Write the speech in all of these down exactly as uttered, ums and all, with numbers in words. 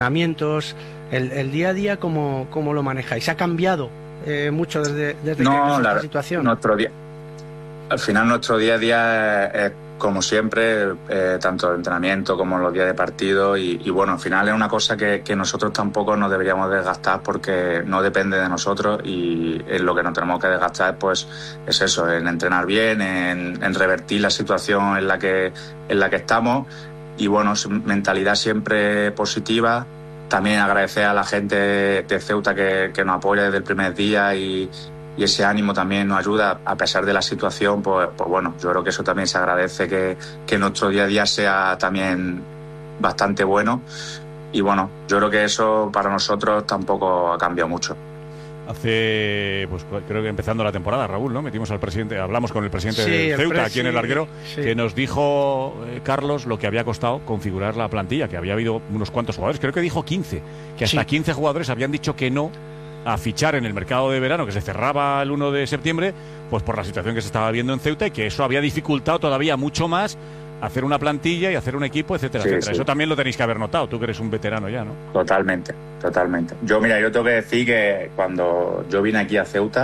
entrenamientos, el, el día a día, ¿cómo, cómo lo manejáis? ¿Ha cambiado eh, mucho desde, desde no, que empezó la, esta situación? Nuestro día, al final nuestro día a día es, es como siempre, eh, tanto de entrenamiento como los días de partido y, y bueno, al final es una cosa que, que nosotros tampoco nos deberíamos desgastar porque no depende de nosotros y en lo que nos tenemos que desgastar pues es eso, en entrenar bien, en, en revertir la situación en la que, en la que estamos y bueno, mentalidad siempre positiva. También agradecer a la gente de Ceuta que, que nos apoya desde el primer día y y ese ánimo también nos ayuda a pesar de la situación, pues, pues bueno, yo creo que eso también se agradece, que, que nuestro día a día sea también bastante bueno y bueno, yo creo que eso para nosotros tampoco ha cambiado mucho. Hace, pues creo que empezando la temporada, Raúl, ¿no? Metimos al presidente, hablamos con el presidente sí, de Ceuta, presi, aquí en el larguero, sí. que nos dijo, eh, Carlos, lo que había costado configurar la plantilla, que había habido unos cuantos jugadores, creo que dijo quince, que hasta sí. quince jugadores habían dicho que no a fichar en el mercado de verano que se cerraba el uno de septiembre, pues por la situación que se estaba viendo en Ceuta y que eso había dificultado todavía mucho más hacer una plantilla y hacer un equipo, etcétera, sí, etcétera. Sí. Eso también lo tenéis que haber notado, tú que eres un veterano ya, ¿no? Totalmente, totalmente. Yo, mira, yo tengo que decir que cuando yo vine aquí a Ceuta,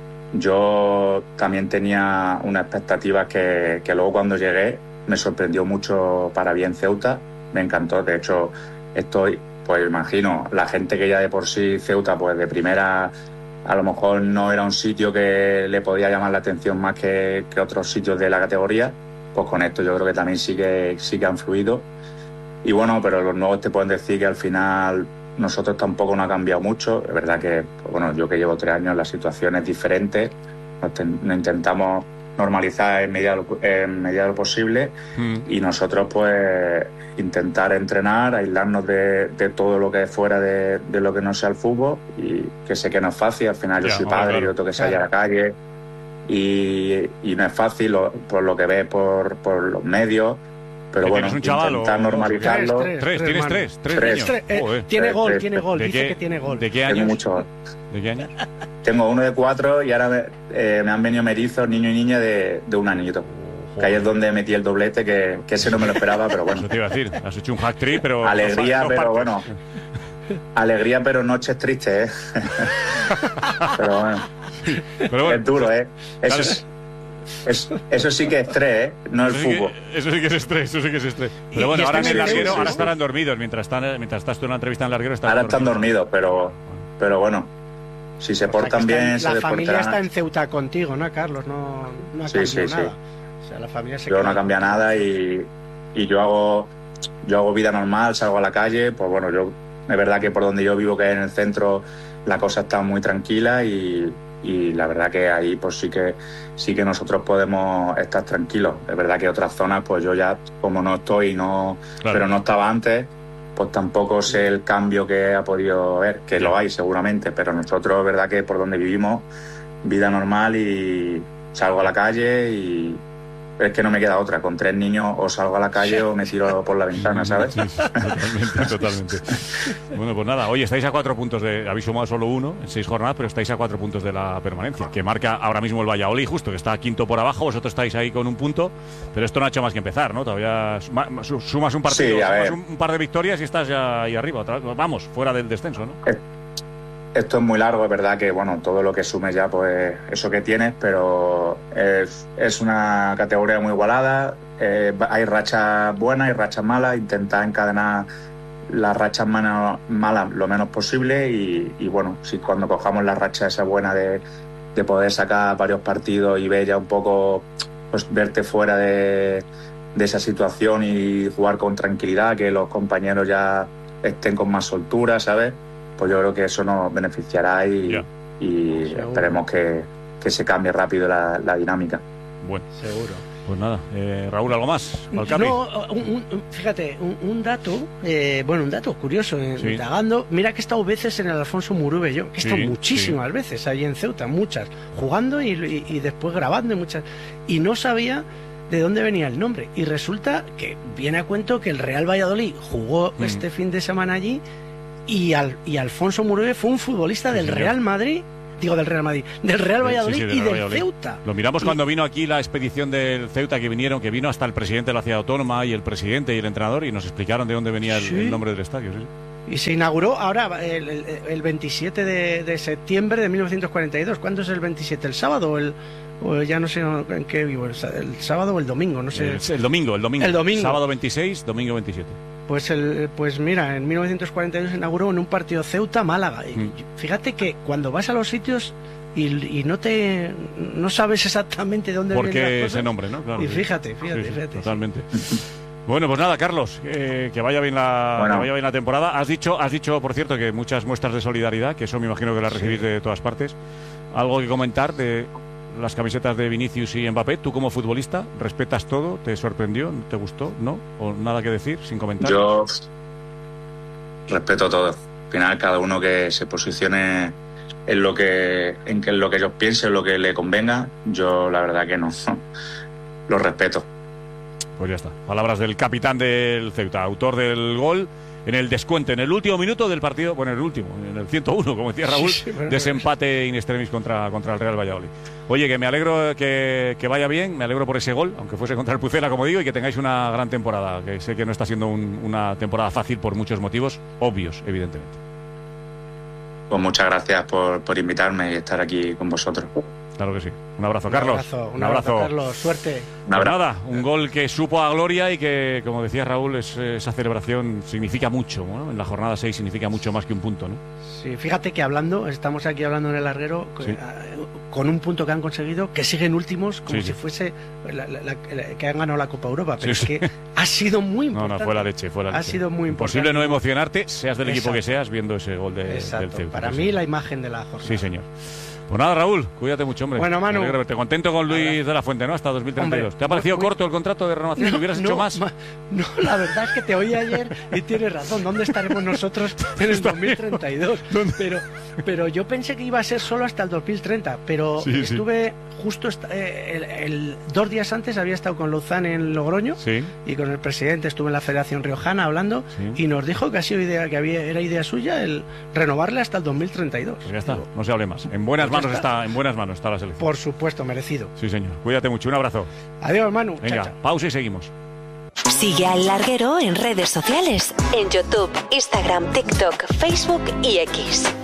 yo también tenía unas expectativas que, que luego cuando llegué me sorprendió mucho para bien Ceuta, me encantó, de hecho estoy... Pues imagino, la gente que ya de por sí Ceuta, pues de primera, a lo mejor no era un sitio que le podía llamar la atención más que, que otros sitios de la categoría, pues con esto yo creo que también sí que, sí que han fluido. Y bueno, pero los nuevos te pueden decir que al final nosotros tampoco nos ha cambiado mucho. Es verdad que, pues bueno, yo que llevo tres años, la situación es diferente, nos, ten, nos intentamos normalizar en medida, en medida de lo posible mm. y nosotros pues intentar entrenar, aislarnos de, de todo lo que es fuera de, de lo que no sea el fútbol y que sé que no es fácil, al final yo ya, soy padre, claro. Yo tengo que salir claro. a la calle y, y no es fácil lo, por lo que ves por, por los medios, pero bueno, un chaval, intentar o, normalizarlo. Tres, tres, tres, tienes tres, tres, tres, tres, tres eh, tiene tres, gol, tres, tiene gol, dice qué, que tiene gol. ¿De qué años? Tengo mucho gol. ¿De qué años? Tengo uno de cuatro y ahora me, eh, me han venido merizos, niño y niña de, de un añito. Que ahí es donde metí el doblete, que, que ese no me lo esperaba, pero bueno. Eso te iba a decir, has hecho un hat-trick, pero... Alegría, no, no, pero no bueno. Alegría, pero noches tristes, ¿eh? Pero bueno. Pero bueno. Es duro, ¿eh? Eso, claro. es, es, eso sí que es estrés, ¿eh? No el eso fútbol. Sí que, eso sí que es estrés, eso sí que es estrés. Pero bueno, ahora en el larguero, ahora estarán dormidos. Mientras, están, mientras estás tú en la entrevista en el larguero, estarán Ahora dormidos. Están dormidos, pero, pero bueno. Si se portan o sea, bien, está, se la familia portarán. está en Ceuta contigo, ¿no, Carlos? No, no ha sí, cambiado sí, nada. Sí. O sea, la familia se yo queda... no cambia nada y, y yo hago yo hago vida normal, salgo a la calle, pues bueno, yo es verdad que por donde yo vivo, que es en el centro, la cosa está muy tranquila y, y la verdad que ahí pues sí que sí que nosotros podemos estar tranquilos. Es verdad que otras zonas, pues yo ya como no estoy, no, claro. pero no estaba antes, pues tampoco sé el cambio que ha podido haber, que lo hay seguramente, pero nosotros es verdad que por donde vivimos, vida normal y salgo a la calle y es que no me queda otra, con tres niños o salgo a la calle o me tiro por la ventana, ¿sabes? Sí, sí, totalmente, totalmente. Bueno, pues nada, hoy estáis a cuatro puntos de, habéis sumado solo uno en seis jornadas, pero estáis a cuatro puntos de la permanencia, que marca ahora mismo el Valladolid, justo, que está quinto por abajo, vosotros estáis ahí con un punto, pero esto no ha hecho más que empezar, ¿no? Todavía sumas un partido, sí, sumas un, un par de victorias y estás ya ahí arriba, otra vez, vamos, fuera del descenso, ¿no? Eh. Esto es muy largo, es verdad que bueno, todo lo que sume ya, pues eso que tienes, pero es, es una categoría muy igualada, eh, hay rachas buenas y rachas malas, intentar encadenar las rachas malas, malas lo menos posible y, y bueno, si cuando cojamos la racha esa buena de, de poder sacar varios partidos y ver ya un poco, pues verte fuera de, de esa situación y jugar con tranquilidad, que los compañeros ya estén con más soltura, ¿sabes? Pues yo creo que eso nos beneficiará y, yeah. y esperemos que, que se cambie rápido la, la dinámica. Bueno, seguro. Pues nada, eh, Raúl, ¿algo más? No, un, un, fíjate, un, un dato, eh, bueno, un dato curioso, eh, sí. indagando, mira que he estado veces en el Alfonso Murube yo, que he estado sí, muchísimas sí. veces allí en Ceuta, muchas, jugando y, y, y después grabando muchas, y no sabía de dónde venía el nombre, y resulta que viene a cuento que el Real Valladolid jugó mm. este fin de semana allí. Y, al, y Alfonso Murube fue un futbolista del sí, Real Madrid, digo del Real Madrid, del Real Valladolid sí, sí, del y del Valladolid. Ceuta. Lo miramos y, cuando vino aquí la expedición del Ceuta, que vinieron, que vino hasta el presidente de la ciudad autónoma y el presidente y el entrenador y nos explicaron de dónde venía el, sí. el nombre del estadio. ¿Sí? Y se inauguró ahora el, el, el veintisiete de, de septiembre de mil novecientos cuarenta y dos. ¿Cuándo es el veintisiete? ¿El sábado o el...? O ya no sé en qué vivo, el, el sábado o el domingo, no sé. El, el domingo, el domingo. El domingo. Sábado veintiséis, domingo veintisiete. Pues el, pues mira, en mil novecientos cuarenta y dos se inauguró en un partido Ceuta-Málaga. Y Mm. fíjate que cuando vas a los sitios y, y no te no sabes exactamente dónde ¿Por vienen qué las cosas, ese nombre, no? Claro, y sí. fíjate, fíjate, Sí, sí, fíjate. totalmente. Bueno, pues nada, Carlos, eh, que vaya bien la Bueno. que vaya bien la temporada. Has dicho, has dicho, por cierto, que muchas muestras de solidaridad, que eso me imagino que las recibís de todas partes. Algo que comentar de las camisetas de Vinicius y Mbappé. Tú como futbolista, ¿respetas todo? ¿Te sorprendió? ¿Te gustó? ¿No? ¿O nada que decir? Sin comentar. Yo respeto todo. Al final, cada uno que se posicione en lo que en que en lo que ellos piensen, lo que le convenga, yo la verdad que no. Lo respeto. Pues ya está. Palabras del capitán del Ceuta, autor del gol en el descuento, en el último minuto del partido, bueno, en el último, en el ciento uno, como decía Raúl, Sí, sí, bueno, de ese empate in extremis contra, contra el Real Valladolid. Oye, que me alegro que, que vaya bien, me alegro por ese gol, aunque fuese contra el Pucela, como digo, y que tengáis una gran temporada, que sé que no está siendo un- una temporada fácil por muchos motivos, obvios, evidentemente. Pues muchas gracias por, por invitarme y estar aquí con vosotros. Claro que sí. Un abrazo, Un Carlos. abrazo, un abrazo, Carlos. Suerte. Un abrazo. Nada, un gol que supo a gloria y que, como decía Raúl, es, esa celebración significa mucho, ¿no? En la jornada seis significa mucho más que un punto, ¿no? Sí, fíjate que hablando, estamos aquí hablando en el larguero, Sí. eh, con un punto que han conseguido, que siguen últimos, como Sí, si sí. fuese la- la- la- la- que han ganado la Copa Europa. Pero Sí, sí. es que ha sido muy No, importante. no, fue la leche, fue la Ha leche. sido muy Imposible importante. no emocionarte, seas del equipo Exacto. que seas, viendo ese gol de, del Exacto. Ceuta. Para Sí, mí, señor. la imagen de la jornada. Sí, señor. Pues nada, Raúl, cuídate mucho, hombre. Bueno, Manu. Me alegro verte. Contento con Luis Ahora. de la Fuente, ¿no? Hasta dos mil treinta y dos. Hombre, ¿Te ha parecido muy- corto el contrato de renovación? ¿Lo hubieras hecho más? ma- no, la verdad es que te oí ayer y tienes razón. ¿Dónde estaremos nosotros en el dos mil treinta y dos? Pero, pero yo pensé que iba a ser solo hasta el dos mil treinta. Pero Sí, sí. estuve justo esta- eh, el, el- dos días antes había estado con Lozán en Logroño Sí. y con el presidente. Estuve en la Federación Riojana hablando Sí. y nos dijo que ha sido idea, que había, era idea suya el renovarle hasta el dos mil treinta y dos. Pues ya está, no se hable más. En buenas Pues ya manos está. está, en buenas manos está la selección. Por supuesto, merecido. Sí, señor. Cuídate mucho. Un abrazo. Adiós, Manu. Venga, Chao, chao. pausa y seguimos. Sigue al Larguero en redes sociales, en YouTube, Instagram, TikTok, Facebook y X.